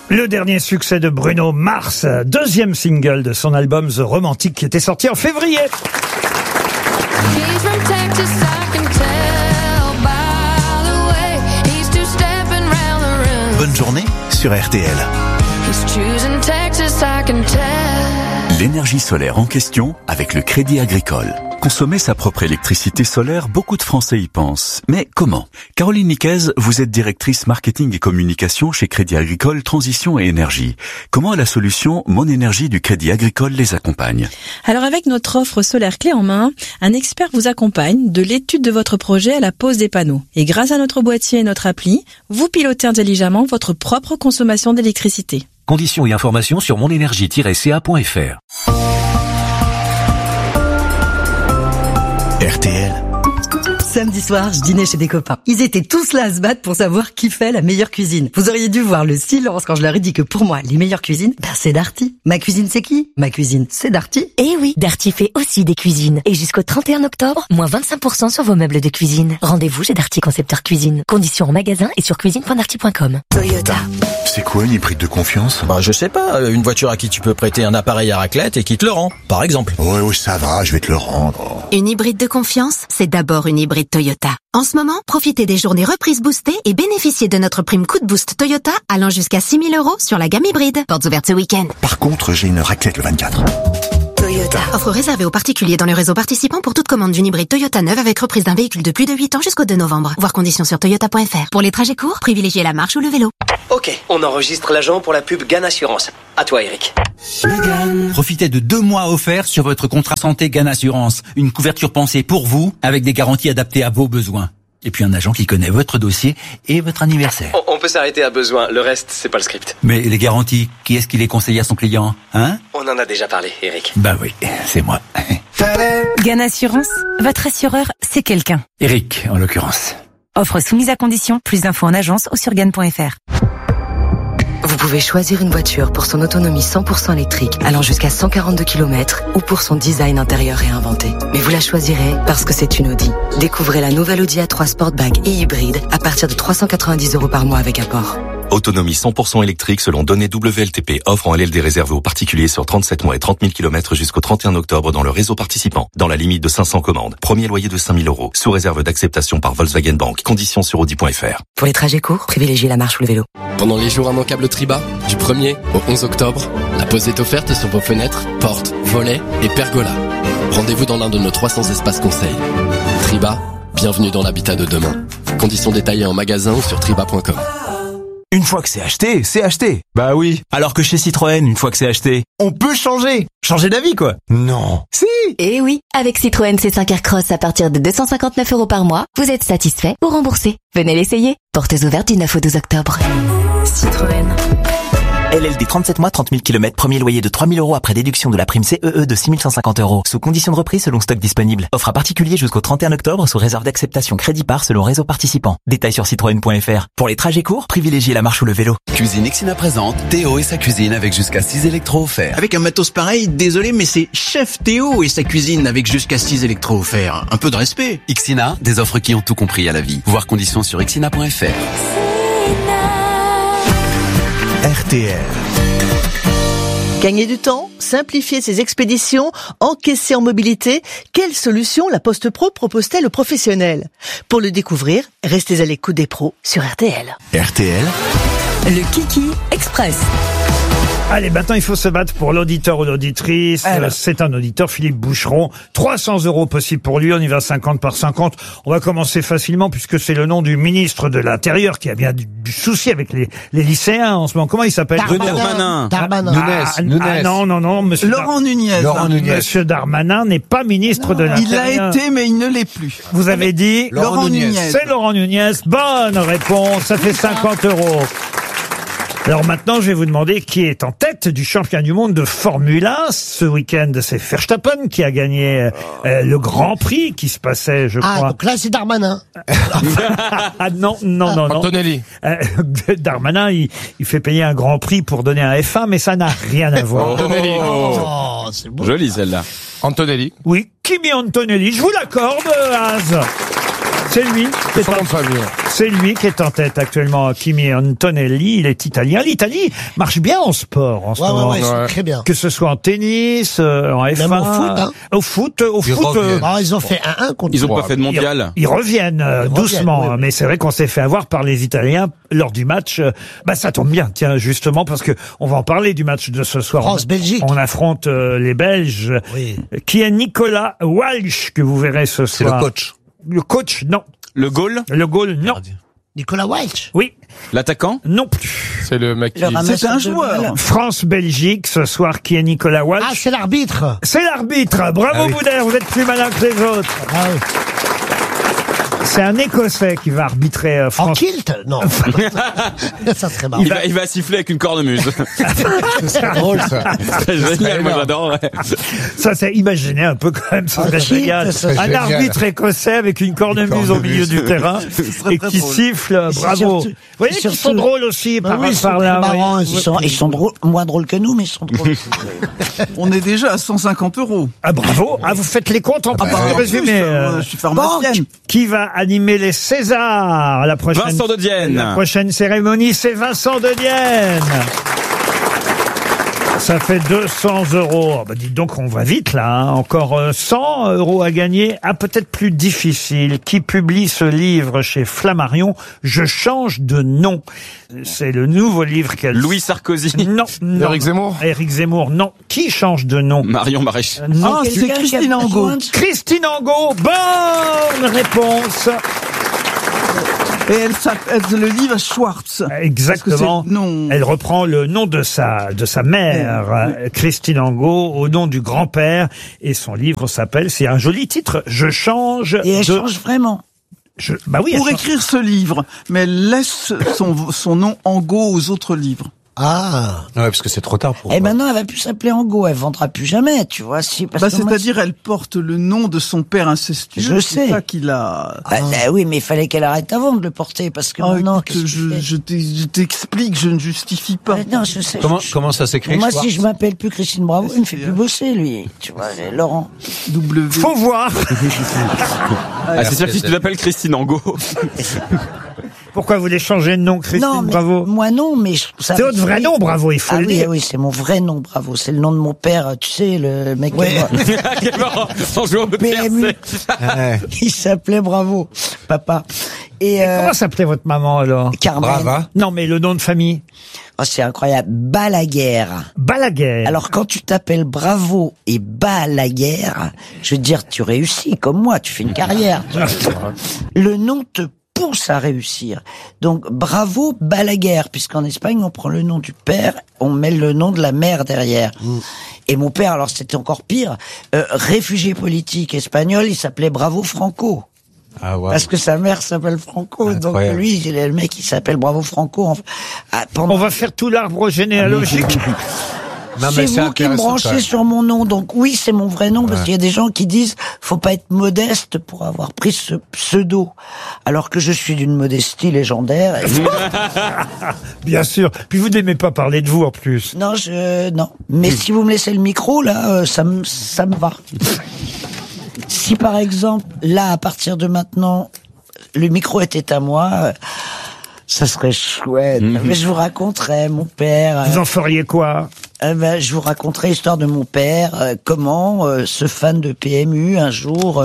Le dernier succès de Bruno Mars, deuxième single de son album The Romantic qui était sorti en février. Bonne journée sur RTL. L'énergie solaire en question avec le Crédit Agricole. Consommer sa propre électricité solaire, beaucoup de Français y pensent. Mais comment ? Caroline Niquez, vous êtes directrice marketing et communication chez Crédit Agricole Transition et Énergie. Comment la solution Mon Énergie du Crédit Agricole les accompagne ? Alors avec notre offre solaire clé en main, un expert vous accompagne de l'étude de votre projet à la pose des panneaux. Et grâce à notre boîtier et notre appli, vous pilotez intelligemment votre propre consommation d'électricité. Conditions et informations sur monenergie-ca.fr. RTL. Samedi soir, je dînais chez des copains. Ils étaient tous là à se battre pour savoir qui fait la meilleure cuisine. Vous auriez dû voir le silence quand je leur ai dit que pour moi, les meilleures cuisines, c'est Darty. Ma cuisine, c'est qui ? Ma cuisine, c'est Darty. Eh oui, Darty fait aussi des cuisines. Et jusqu'au 31 octobre, moins 25% sur vos meubles de cuisine. Rendez-vous chez Darty Concepteur Cuisine. Conditions en magasin et sur cuisine.darty.com. Toyota. C'est quoi une hybride de confiance ? Je sais pas, une voiture à qui tu peux prêter un appareil à raclette et qui te le rend, par exemple. Oui, ça va, je vais te le rendre. Une hybride de confiance, c'est d'abord une hybride Toyota. En ce moment, profitez des journées reprises boostées et bénéficiez de notre prime coup de boost Toyota allant jusqu'à 6 000 € sur la gamme hybride. Portes ouvertes ce week-end. Par contre, j'ai une raclette le 24. Toyota. Offre réservée aux particuliers dans le réseau participant pour toute commande d'une hybride Toyota neuve avec reprise d'un véhicule de plus de 8 ans jusqu'au 2 novembre. Voir conditions sur toyota.fr. Pour les trajets courts, privilégiez la marche ou le vélo. Ok, on enregistre l'agent pour la pub GAN Assurance. À toi, Eric. Profitez de 2 mois offerts sur votre contrat santé GAN Assurance. Une couverture pensée pour vous, avec des garanties adaptées à vos besoins. Et puis un agent qui connaît votre dossier et votre anniversaire. On peut s'arrêter à besoin, le reste, c'est pas le script. Mais les garanties, qui est-ce qui les conseille à son client, hein ? On en a déjà parlé, Eric. Bah oui, c'est moi. GAN Assurance, votre assureur, c'est quelqu'un. Eric, en l'occurrence. Offre soumise à condition, plus d'infos en agence ou sur GAN.fr. Vous pouvez choisir une voiture pour son autonomie 100% électrique allant jusqu'à 142 km ou pour son design intérieur réinventé. Mais vous la choisirez parce que c'est une Audi. Découvrez la nouvelle Audi A3 Sportback et hybride à partir de 390 € par mois avec apport. Autonomie 100% électrique selon données WLTP. Offre en LLD réservée aux particuliers sur 37 mois et 30 000 km jusqu'au 31 octobre dans le réseau participant. Dans la limite de 500 commandes. Premier loyer de 5 000 €. Sous réserve d'acceptation par Volkswagen Bank. Conditions sur Audi.fr. Pour les trajets courts, privilégiez la marche ou le vélo. Pendant les jours immanquables Triba, du 1er au 11 octobre, la pause est offerte sur vos fenêtres, portes, volets et pergolas. Rendez-vous dans l'un de nos 300 espaces conseils. Triba, bienvenue dans l'habitat de demain. Conditions détaillées en magasin ou sur triba.com. Une fois que c'est acheté, c'est acheté. Bah oui. Alors que chez Citroën, une fois que c'est acheté, on peut changer. Changer d'avis, quoi. Non. Si. Eh oui, avec Citroën C5 Aircross à partir de 259 € par mois, vous êtes satisfait ou remboursé. Venez l'essayer. Portes ouvertes du 9 au 12 octobre. Citroën. LLD 37 mois, 30 000 km, premier loyer de 3 000 € après déduction de la prime CEE de 6 150 €. Sous conditions de reprise selon stock disponible. Offre à particulier jusqu'au 31 octobre sous réserve d'acceptation crédit par selon réseau participant. Détails sur citroën.fr. Pour les trajets courts, privilégiez la marche ou le vélo. Cuisine Ixina présente Théo et sa cuisine avec jusqu'à 6 électros offerts. Avec un matos pareil, désolé, mais c'est Chef Théo et sa cuisine avec jusqu'à 6 électros offerts. Un peu de respect. Ixina, des offres qui ont tout compris à la vie. Voir conditions sur ixina.fr. RTL. Gagner du temps, simplifier ses expéditions, encaisser en mobilité, quelle solution la Poste Pro propose-t-elle aux professionnels ? Pour le découvrir, restez à l'écoute des pros sur RTL. RTL. Le Kiki Express. Allez, maintenant, il faut se battre pour l'auditeur ou l'auditrice. C'est un auditeur, Philippe Boucheron. 300 € possible pour lui. On y va 50 par 50. On va commencer facilement puisque c'est le nom du ministre de l'Intérieur qui a bien du souci avec les lycéens en ce moment. Comment il s'appelle ? Darmanin. Non, monsieur Laurent Nunez. Monsieur Darmanin n'est pas ministre de l'Intérieur. Il l'a été, mais il ne l'est plus. Vous avez dit Laurent Nunez. C'est Laurent Nunez. Bonne réponse. Ça fait 50 €. Alors maintenant, je vais vous demander qui est en tête du championnat du monde de Formule 1. Ce week-end, c'est Verstappen qui a gagné le Grand Prix qui se passait, je crois. Ah, donc là, c'est Darmanin. Non. Antonelli. Darmanin, il fait payer un Grand Prix pour donner un F1, mais ça n'a rien à voir. Antonelli. C'est beau. Jolie celle-là. Antonelli. Oui, Kimi Antonelli, je vous l'accorde, Az. C'est lui. C'est lui qui est en tête actuellement, Kimi Antonelli. Il est italien. L'Italie marche bien en sport en ce moment. Ouais, c'est très bien. Que ce soit en tennis, en F1. Même au foot, hein. Au foot. Ils ont fait 1-1 contre Ils ont pas fait de mondial. Ils reviennent doucement, mais c'est vrai qu'on s'est fait avoir par les Italiens lors du match. Ça tombe bien, tiens, justement, parce que on va en parler du match de ce soir. France-Belgique. On affronte les Belges. Oui. Qui est Nicolas Walsh, que vous verrez ce soir. C'est le coach. Le coach, non. Le goal? Le goal, non. Nicolas Walsh. Oui. L'attaquant? Non plus. C'est le mec qui... C'est un joueur. France-Belgique, ce soir, qui est Nicolas Walsh. Ah, c'est l'arbitre. C'est l'arbitre. Bravo, Boudère, vous êtes plus malin que les autres. Ah oui. C'est un Écossais qui va arbitrer France. En kilt? Non. Ça serait marrant. Il va siffler avec une cornemuse. C'est drôle, ça. C'est génial, moi j'adore. Ouais. Ça, c'est imaginer un peu quand même, ça serait kilt, génial. ça serait Un génial. arbitre écossais avec une cornemuse au milieu du terrain et qui siffle. Bravo. Vous voyez qu'ils sont drôles aussi par là. Marrant, Ils sont drôles, moins drôles que nous, mais ils sont drôles. On est déjà à 150 €. Ah, bravo. Ah, vous faites les comptes en résumé. Je suis pharmacienne. Qui va animer les Césars la prochaine? Vincent de Dienne. La prochaine cérémonie, c'est Vincent de Dienne. Ça fait 200 €. Bah, dites donc, on va vite là. Hein. Encore 100 € à gagner. Ah, peut-être plus difficile. Qui publie ce livre chez Flammarion? Je change de nom. C'est le nouveau livre qu'elle... Louis Sarkozy. Non. Éric Zemmour. Éric Zemmour, non. Qui change de nom? Marion Maréchal. Non. C'est Christine Angot. Christine Angot. Bonne réponse. Et le livre à Schwartz. Exactement. Elle reprend le nom de sa mère, Christine Angot, au nom du grand-père. Et son livre s'appelle, c'est un joli titre, Je change. Et elle change vraiment. Bah oui. Pour écrire ce livre, mais elle laisse son nom Angot aux autres livres. Ah. Ouais, parce que c'est trop tard pour... Et maintenant, elle va plus s'appeler Angot, elle vendra plus jamais, tu vois. C'est-à-dire, elle porte le nom de son père incestueux. Je sais. C'est ça qu'il a... oui, mais il fallait qu'elle arrête avant de le porter, parce que maintenant... Écoute, je t'explique, je ne justifie pas. Non, je sais. Comment ça s'écrit? Moi, si je m'appelle plus Christine Bravo, il me fait plus bosser, lui. Tu vois, Laurent. Faut voir. C'est sûr que si tu t'appelles Christine Angot. Pourquoi vous voulez changer de nom, Christine Bravo? Moi non, mais... C'est votre vrai nom, Bravo, il faut le dire. Oui, c'est mon vrai nom, Bravo. C'est le nom de mon père, tu sais, le mec qui est mort. PMU. Il s'appelait Bravo, papa. Et comment s'appelait votre maman, alors? Carmen. Brava. Non, mais le nom de famille? Oh, c'est incroyable. Balaguer. Balaguer. Alors, quand tu t'appelles Bravo et Balaguer, je veux dire, tu réussis comme moi, tu fais une carrière. Le nom te pousse à réussir. Donc, Bravo Balaguer, puisqu'en Espagne, on prend le nom du père, on met le nom de la mère derrière. Et mon père, alors c'était encore pire, réfugié politique espagnol, il s'appelait Bravo Franco. Ah ouais. Parce que sa mère s'appelle Franco, donc lui, le mec, il s'appelle Bravo Franco. On va faire tout l'arbre généalogique. C'est vous qui me branchez sur mon nom, donc oui, c'est mon vrai nom, parce qu'il y a des gens qui disent faut pas être modeste pour avoir pris ce pseudo, alors que je suis d'une modestie légendaire. Bien sûr. Puis vous n'aimez pas parler de vous en plus. Non, non. Mais si vous me laissez le micro, là, ça me va. Si par exemple, là, à partir de maintenant, le micro était à moi, ça serait chouette. Mais je vous raconterais, mon père... Vous en feriez quoi? Je vous raconterai l'histoire de mon père, comment ce fan de PMU un jour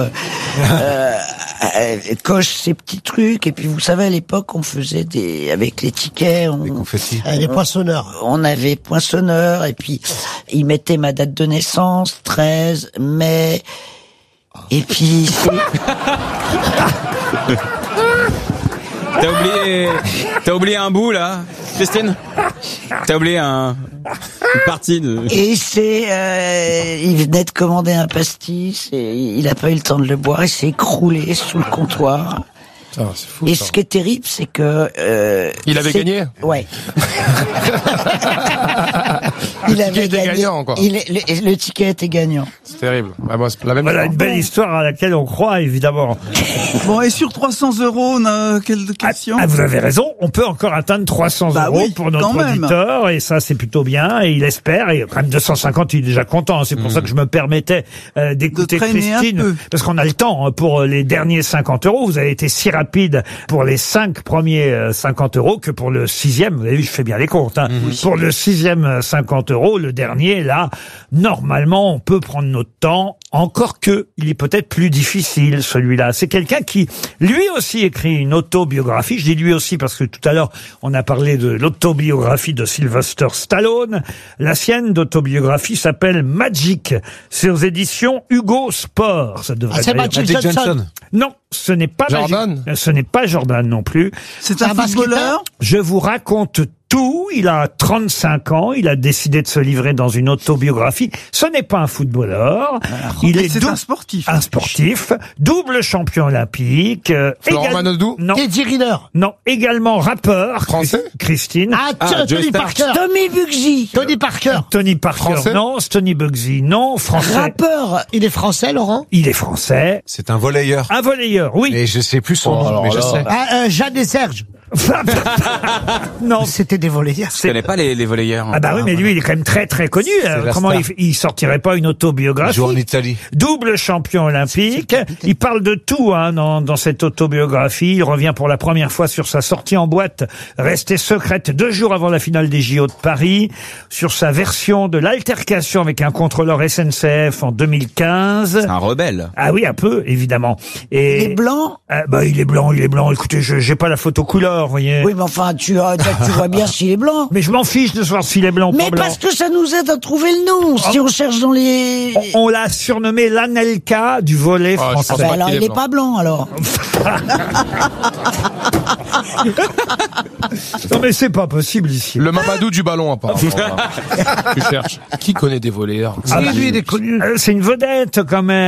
coche ses petits trucs, et puis vous savez à l'époque on faisait avec les tickets, les poinçonneurs. On avait poinçonneurs, et puis il mettait ma date de naissance, 13 mai, et puis T'as oublié un bout, là, Christine? T'as oublié une partie de... Et il venait de commander un pastis, et il a pas eu le temps de le boire, il s'est écroulé sous le comptoir. Ah, c'est fou, et ce qui est terrible, c'est que... il avait gagné? Ouais. Il Le avait ticket était gagné. gagnant, quoi. Le ticket était gagnant. C'est terrible. Ah, moi, c'est la même Voilà histoire. une belle histoire à laquelle on croit, évidemment. Bon, et sur 300 euros, on a quelle question? Ah, vous avez raison, on peut encore atteindre 300 Bah euros oui, pour notre quand même. auditeur, et ça c'est plutôt bien, et il espère, et quand même 250, il est déjà content, c'est pour ça que je me permettais d'écouter De traîner un Christine, peu. parce qu'on a le temps pour les derniers 50 euros, vous avez été si rapide pour les 5 premiers 50 euros que pour le 6e, vous avez vu, je fais bien les comptes, hein. Pour le 6e 50 euros, le dernier, là, normalement, on peut prendre notre temps, encore que il est peut-être plus difficile, celui-là. C'est quelqu'un qui, lui aussi, écrit une autobiographie. Je dis lui aussi parce que tout à l'heure, on a parlé de l'autobiographie de Sylvester Stallone. La sienne d'autobiographie s'appelle Magic. C'est aux éditions Hugo Sport. Ça devrait c'est d'ailleurs- Magic Johnson. Non, ce n'est pas Jordan. Magic. Ce n'est pas Jordan non plus. C'est un footballeur? Je vous raconte tout. Il a 35 ans. Il a décidé de se livrer dans une autobiographie. Ce n'est pas un footballeur. Il est C'est un sportif. un sportif, double champion olympique. Florent Manodou. Non, Teddy Riner. non, également rappeur. Français. Christine. Ah, Joe Tony Stark. Parker. Tommy Bugsy. Tony Parker. Tony Parker, Français. non. Tony Bugsy, non. Français. Rappeur. Il est français, Laurent? Il est français. C'est un volleyeur. Un volleyeur, oui. Et je sais plus son Oh, nom, alors mais je là. sais. Ah, Jeanne et Serge. Non. C'était des volleyeurs. Je connais pas les volleyeurs. Ah bah oui, mais lui, il est quand même très très connu. la Comment star. il sortirait pas une Il autobiographie? joue en Italie. Double champion olympique. Il parle de tout dans cette autobiographie. Il revient pour la première fois sur sa sortie en boîte, restée secrète 2 jours avant la finale des JO de Paris, sur sa version de l'altercation avec un contrôleur SNCF en 2015. C'est un rebelle. Ah oui, un peu, évidemment. Et Il est blanc? bah il est blanc. Écoutez, j'ai pas la photo couleur, vous voyez. Oui, mais enfin, tu vois bien s'il est blanc. Mais je m'en fiche de savoir s'il est blanc ou pas Mais blanc. parce que ça nous aide à trouver le nom. Si on cherche dans les... On l'a surnommé l'Anelka du volley Ah, je français. pense Ben pas alors, qu'il il est est pas blanc, alors. Non mais c'est pas possible ici. Le Mamadou du ballon, apparemment. Tu cherches. Qui connaît des volleyeurs? Ah bah, lui, il est connu. C'est une vedette quand même.